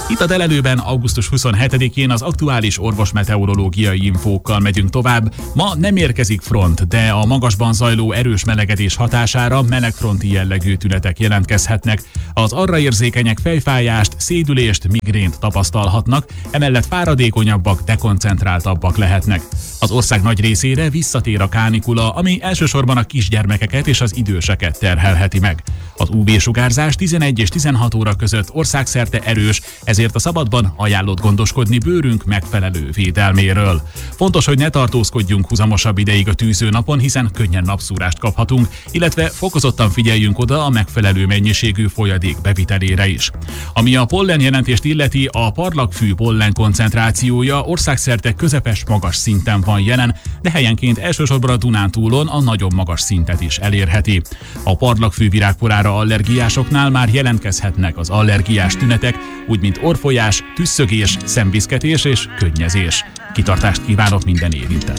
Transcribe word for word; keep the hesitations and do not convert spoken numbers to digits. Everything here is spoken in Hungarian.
Itt a Telelőben augusztus huszonhetedikén az aktuális orvosmeteorológiai infókkal megyünk tovább. Ma nem érkezik front, de a magasban zajló erős melegedés hatására melegfronti jellegű tünetek jelentkezhetnek. Az arra érzékenyek fejfájást, szédülést, migrént tapasztalhatnak, emellett fáradékonyabbak, dekoncentráltabbak lehetnek. Az ország nagy részére visszatér a kánikula, ami elsősorban a kisgyermekeket és az időseket terhelheti meg. Az ú vé-sugárzás tizenegy és tizenhat óra között országszerte erős, ezért a szabadban ajánlott gondoskodni bőrünk megfelelő védelméről. Fontos, hogy ne tartózkodjunk húzamosabb ideig a tűzőnapon, hiszen könnyen napszúrást kaphatunk, illetve fokozottan figyeljünk oda a megfelelő mennyiségű folyadék bevitelére is. Ami a pollen jelentést illeti, a parlagfű pollen koncentrációja országszerte közepes magas szinten van jelen, de helyenként elsősorban a Dunántúlon a nagyon magas szintet is elérheti. A parlagfű virágporára allergiásoknál már jelentkezhetnek az allergiás tünetek, úgy mint orrfolyás, tüsszögés, szemviszketés és könnyezés. Kitartást kívánok minden érintett.